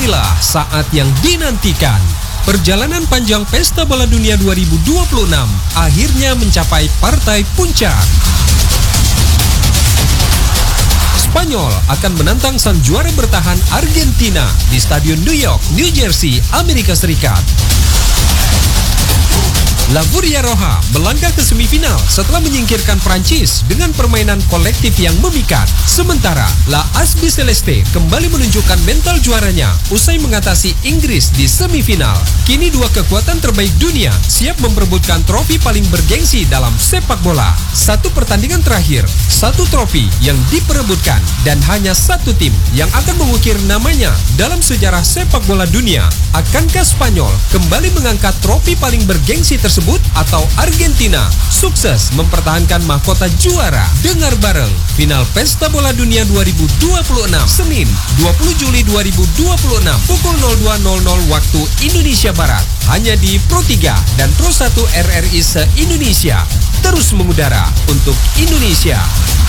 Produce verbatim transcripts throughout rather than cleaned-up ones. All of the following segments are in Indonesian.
Inilah saat yang dinantikan. Perjalanan panjang Pesta Bola Dunia dua ribu dua puluh enam akhirnya mencapai partai puncak. Spanyol akan menantang sang juara bertahan Argentina di Stadion New York, New Jersey, Amerika Serikat. La Furia Roja melangkah ke semifinal setelah menyingkirkan Prancis dengan permainan kolektif yang memikat. Sementara La Asbi Celeste kembali menunjukkan mental juaranya usai mengatasi Inggris di semifinal. Kini dua kekuatan terbaik dunia siap memperebutkan trofi paling bergengsi dalam sepak bola. Satu pertandingan terakhir, satu trofi yang diperebutkan, dan hanya satu tim yang akan mengukir namanya dalam sejarah sepak bola dunia. Akankah Spanyol kembali mengangkat trofi paling bergengsi tersebut atau Argentina sukses mempertahankan mahkota juara? Dengar bareng final Pesta Bola Dunia dua ribu dua puluh enam Senin dua puluh Juli dua ribu dua puluh enam pukul nol dua nol nol waktu Indonesia Barat hanya di Pro tiga dan Pro satu R R I se-Indonesia. Terus mengudara untuk Indonesia.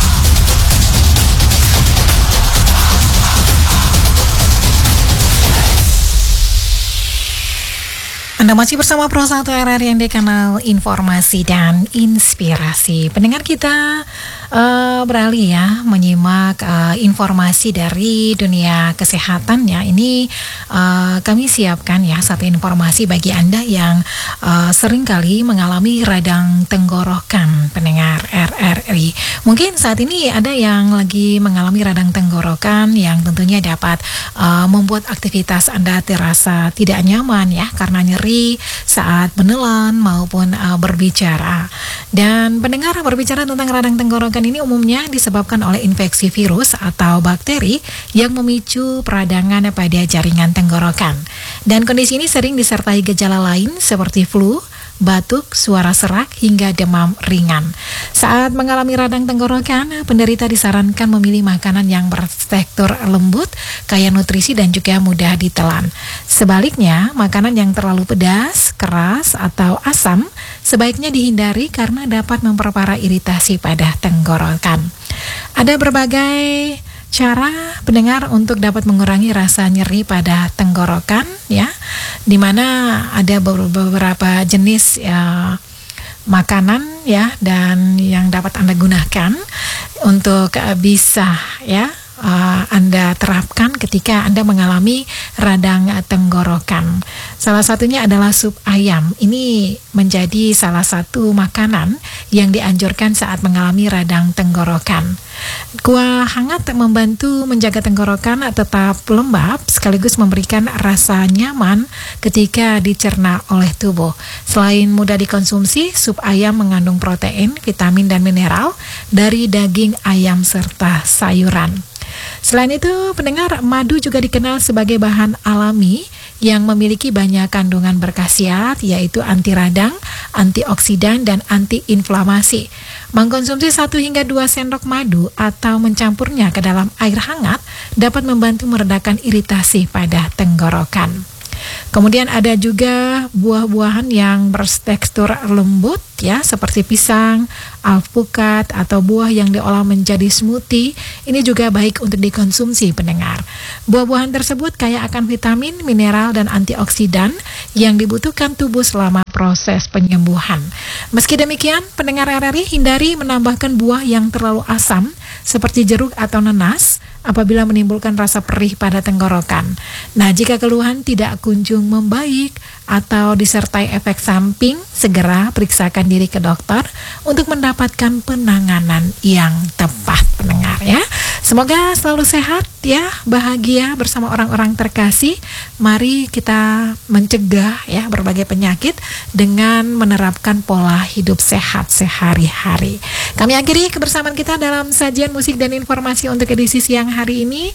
Anda masih bersama Pro satu R R I yang di kanal Informasi dan Inspirasi. Pendengar kita uh, beralih ya menyimak uh, informasi dari dunia kesehatan ya. Ini uh, kami siapkan ya satu informasi bagi Anda yang uh, seringkali mengalami radang tenggorokan, pendengar R R I. Mungkin saat ini ada yang lagi mengalami radang tenggorokan yang tentunya dapat uh, membuat aktivitas Anda terasa tidak nyaman ya karena nyeri saat menelan maupun uh, berbicara. Dan pendengar, berbicara tentang radang tenggorokan ini umumnya disebabkan oleh infeksi virus atau bakteri yang memicu peradangan pada jaringan tenggorokan. Dan kondisi ini sering disertai gejala lain seperti flu, batuk, suara serak, hingga demam ringan. Saat mengalami radang tenggorokan, penderita disarankan memilih makanan yang bertekstur lembut, kaya nutrisi, dan juga mudah ditelan. Sebaliknya, makanan yang terlalu pedas, keras, atau asam sebaiknya dihindari karena dapat memperparah iritasi pada tenggorokan. Ada berbagai cara pendengar untuk dapat mengurangi rasa nyeri pada tenggorokan ya, dimana ada beberapa jenis ya, makanan ya dan yang dapat Anda gunakan untuk uh, bisa ya uh, Anda terapkan ketika Anda mengalami radang tenggorokan. Salah satunya adalah sup ayam. Ini menjadi salah satu makanan yang dianjurkan saat mengalami radang tenggorokan. Kuah hangat membantu menjaga tenggorokan tetap lembab sekaligus memberikan rasa nyaman ketika dicerna oleh tubuh. Selain mudah dikonsumsi, sup ayam mengandung protein, vitamin, dan mineral dari daging ayam serta sayuran. Selain itu, pendengar, madu juga dikenal sebagai bahan alami yang memiliki banyak kandungan berkhasiat, yaitu anti radang, antioksidan, dan antiinflamasi. Mengkonsumsi satu hingga dua sendok madu atau mencampurnya ke dalam air hangat dapat membantu meredakan iritasi pada tenggorokan. Kemudian ada juga buah-buahan yang bertekstur lembut ya, seperti pisang, alpukat, atau buah yang diolah menjadi smoothie. Ini juga baik untuk dikonsumsi pendengar. Buah-buahan tersebut kaya akan vitamin, mineral, dan antioksidan yang dibutuhkan tubuh selama proses penyembuhan. Meski demikian, pendengar R R I, hindari menambahkan buah yang terlalu asam seperti jeruk atau nanas apabila menimbulkan rasa perih pada tenggorokan. Nah, jika keluhan tidak kunjung membaik atau disertai efek samping, segera periksakan diri ke dokter untuk mendapatkan penanganan yang tepat, pendengar ya. Semoga selalu sehat ya, bahagia bersama orang-orang terkasih. Mari kita mencegah ya berbagai penyakit dengan menerapkan pola hidup sehat sehari-hari. Kami akhiri kebersamaan kita dalam sajian musik dan informasi untuk edisi siang hari ini.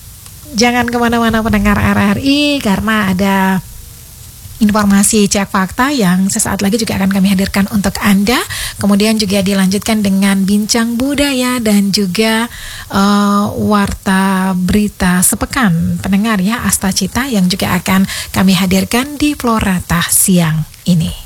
Jangan kemana-mana pendengar R R I, karena ada informasi cek fakta yang sesaat lagi juga akan kami hadirkan untuk Anda. Kemudian juga dilanjutkan dengan bincang budaya dan juga uh, warta berita sepekan pendengar ya, Asta Cita, yang juga akan kami hadirkan di Florata siang ini.